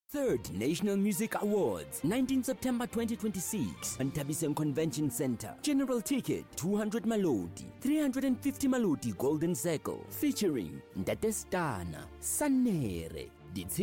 3rd National Music Awards, 19 September 2026, Antabisen Convention Center. General ticket, 200 Maloti, 350 Maloti Golden Circle, featuring Ntate Stana, Sanere,